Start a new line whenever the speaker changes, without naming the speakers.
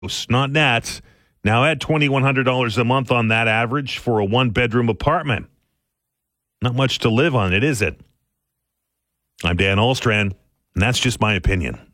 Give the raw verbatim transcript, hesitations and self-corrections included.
not Nats. Now add twenty-one hundred dollars a month on that average for a one-bedroom apartment. Not much to live on it, is it? I'm Dan Olstrand, and that's just my opinion.